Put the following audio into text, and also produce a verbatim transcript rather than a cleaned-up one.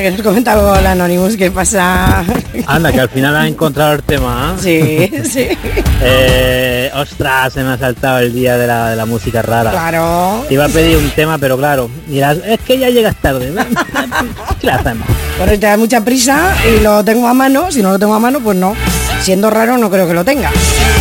que nos comentaba el Anonymous, ¿qué pasa? Anda, que al final has encontrado el tema, ¿eh? Sí, sí. Eh, ostras, se me ha saltado el día de la, de la música rara. Claro. Te iba a pedir un tema, pero claro, dirás, es que ya llegas tarde. ¿Qué le hacemos? Bueno, te da mucha prisa y lo tengo a mano. Si no lo tengo a mano, pues no. Siendo raro, no creo que lo tenga.